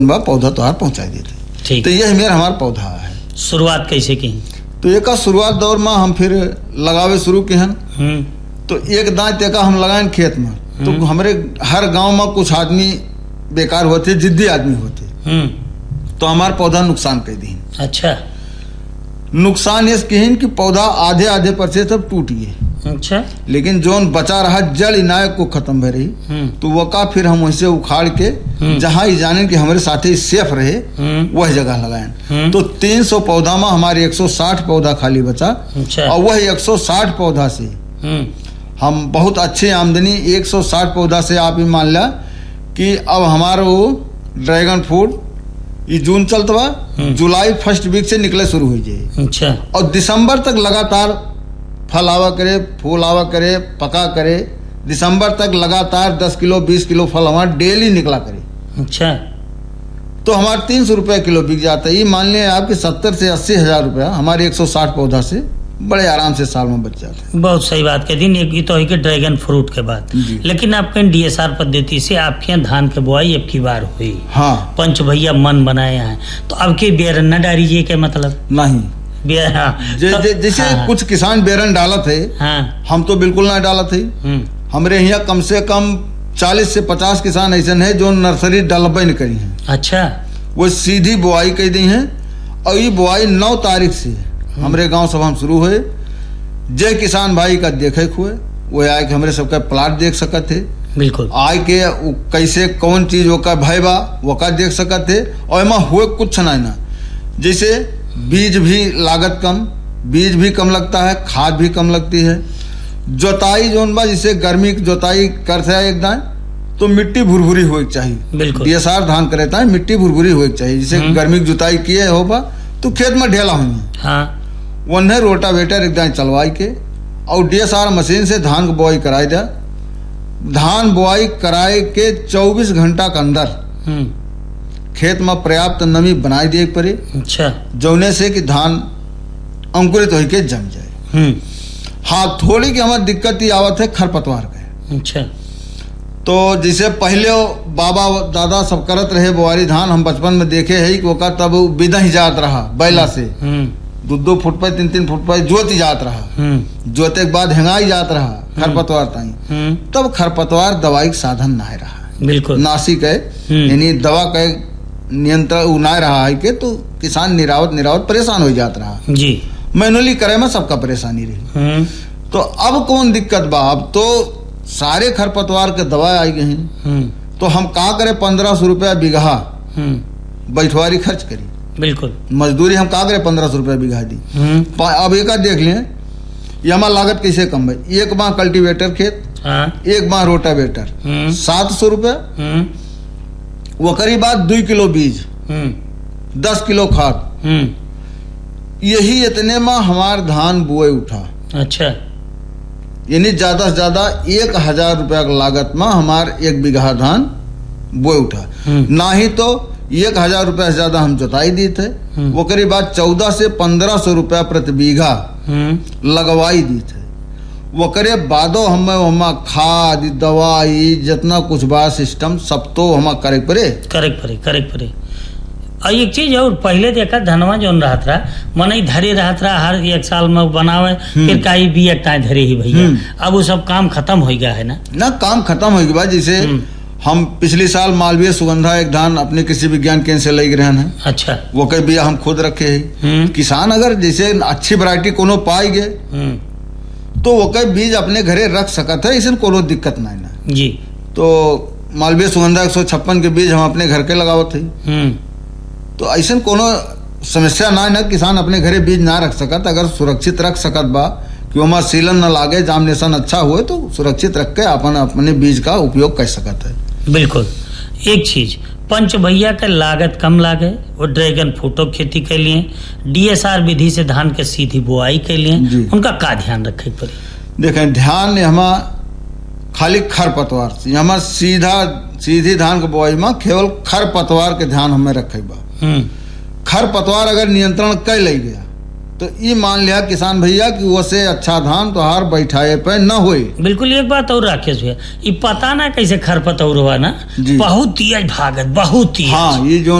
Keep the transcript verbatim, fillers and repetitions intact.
पौधा तोहार पहुंचा देते। ठीक। तो यह मेरा हमारा पौधा है। शुरुआत कैसे की? तो एक शुरुआत दौर में हम फिर लगावे शुरू की हन। तो एक दांत एक हम लगाए खेत में, तो हमारे हर गांव में कुछ आदमी बेकार होते, जिद्दी आदमी होते, तो हमारा पौधा नुकसान कर दी। अच्छा। नुकसान इस कहीं कि पौधा आधे आधे पर से सब टूट गए। अच्छा। लेकिन जोन बचा रहा जड़ इनायत को खत्म भर रही, तो वो का फिर हम वैसे उखाड़ के जहां ही जाने कि हमारे साथी सेफ रहे वह जगह लगाए। तो तीन सौ पौधा में हमारे एक सौ साठ पौधा खाली बचा। अच्छा। और वह एक सौ साठ पौधा से हम बहुत अच्छी आमदनी, एक सौ साठ पौधा से आप ही मान लिया कि अब हमारा वो ड्रैगन फ्रूट ये जून चलता हुआ, जुलाई फर्स्ट वीक से निकले शुरू हो जाए। अच्छा। और दिसंबर तक लगातार फल आवा करे, फूल आवा करे, पका करे, दिसंबर तक लगातार दस किलो बीस किलो फल हमारा डेली निकला करे। अच्छा। तो हमारे तीन सौ रुपये किलो बिक जाता है। ये मान लें आपके सत्तर से अस्सी हजार रुपया हमारे एक सौ साठ पौधा से बड़े आराम से साल में बच जाता है। बहुत सही बात कह दी। एक तो है कि ड्रैगन फ्रूट के बाद, लेकिन आपके डीएसआर पद्धति से आपके यहाँ धान के बुआई अब की बार हुई। हाँ। पंच भैया मन बनाए हैं, तो अब के बेरन न डालीजिए क्या मतलब? नहीं। हाँ, जे, जे, जैसे हाँ, कुछ किसान बेरन डालत है, हाँ, हम तो बिल्कुल ना डालत है। हमारे यहाँ कम से कम चालीस से पचास किसान ऐसे है जो नर्सरी डालबे नहीं करी है। अच्छा। वो सीधी बुआई कर दी है, और ये बुआई नौ तारीख से हमारे गांव सभा में शुरू हुए। जय किसान भाई का देखे हुए वो आए के हमारे सबका प्लाट देख सकत थे। बिल्कुल। आए के कैसे कौन चीज वो का भय बा वो का देख सकत थे। और एमा हुए कुछ ना ना, जैसे बीज भी लागत कम, बीज भी कम लगता है, खाद भी कम लगती है। जोताई जोन बा जैसे गर्मी की जोताई करते है एकदम, तो मिट्टी भुरभुरी हो चाहिए। बिल्कुल। डीएसआर धान करे था मिट्टी भुरभुरी हो चाहिए। जैसे गर्मी की जुताई किए हो बा तो खेत में ढेला हुई। हाँ। वन्हे रोटावेटर एकदम चलवाई के और डीएसआर मशीन से धान को बुआई कराई दिया। धान बुआई कराए के चौबीस घंटा के अंदर खेत में पर्याप्त नमी बनाई दिए पड़े। अच्छा। जौने से कि धान अंकुरित होके जम जाए। हाँ, थोड़ी की हमारी दिक्कत ही आवत है खरपतवार के। अच्छा। तो जैसे पहले बाबा दादा सब करत रहे बुआरी धान, हम बचपन में देखे है कि वो का तब बिदा ही जात रहा बैला से, दो दो फुट पे तीन तीन फुट पे जोत ही जात रहा। जोते के बाद हेंगाई जात रहा खरपतवार ताई। तब खरपतवार दवाई के साधन ना रहा। बिल्कुल। नासिक है, यानी दवा का नियंत्रण उना रहा है के, तो किसान निरावत निरावत परेशान हो जात रहा जी। मैनुअली करे में सबका परेशानी रही। तो अब कौन दिक्कत बा? अब तो सारे खरपतवार के दवा आई गई हैं। तो हम का करे, पंद्रह सौ रुपया बीघा बैठवारी खर्च करी। बिल्कुल। मजदूरी हम का करे पंद्रह सौ रुपया बीघा दी। अब एक देख लें ये हमारा लागत कैसे कम है। एक माह कल्टीवेटर खेत, एक माह रोटावेटर, सात सौ रुपया। वो करीब दो किलो बीज, दस किलो खाद, यही इतने में हमार धान बुए उठा। अच्छा। यानी ज्यादा से ज्यादा एक हजार रुपया की लागत में हमार एक बीघा धान बोए उठा। ना ही तो एक हजार रुपया से ज्यादा हम जोताई दी थे, वो करीब चौदह से पंद्रह सौ रुपया प्रति बीघा लगवाई दी थे। वो करे बादो हमें हमा खाद दवाई जितना कुछ बा सिस्टम सब तो हम करे पड़े करे पड़े करे पड़े। और एक चीज और पहले देखा धनवा जो रहत रहा मन धरे रहत रहा, हर एक साल में बनावे फिर काई भी एक धरे ही भैया। अब वो सब काम खत्म हो गया है ना ना काम खत्म हो गया। जैसे हम पिछले साल मालवीय सुगंधा एक धान अपने कृषि विज्ञान केंद्र से ले रहे हैं। अच्छा। वो कई बिया हम खुद रखे है। किसान अगर जैसे अच्छी वैरायटी कोनो पाई गए तो वो कई बीज अपने घरे रख सकता है, इसमें कोनो दिक्कत नहीं ना जी। तो मालवीय सुगंधा एक सौ छप्पन के बीज हम अपने घर के लगावत है, तो ऐसा कोनो समस्या ना ना किसान अपने घरे बीज ना रख सकत। अगर सुरक्षित रख सकत बा कि वहाँ सीलन न लागे, जामनेशन अच्छा हुए, तो सुरक्षित रख के अपन अपने बीज का उपयोग कर सकत है। बिल्कुल। एक चीज पंच भैया के लागत कम लागे और ड्रैगन फ्रूटो खेती के लिए डीएसआर विधि से धान के सीधी बुआई के लिए उनका का ध्यान रखे पड़े? देखें, ध्यान हमारा खाली खरपतवार से हमारा सीधा सीधी धान के बुआई में केवल खरपतवार के ध्यान हमें रखे बा। खरपतवार अगर नियंत्रण कर ले गया तो ये मान लिया किसान भैया कि वैसे अच्छा धान तो हार बैठाए पे न होए। बिल्कुल। एक बात और राकेश भैया, ये पता ना कैसे खरपतौर हुआ ना, जी। बहुत तेज भागत, बहुत तेज। हाँ, ये जो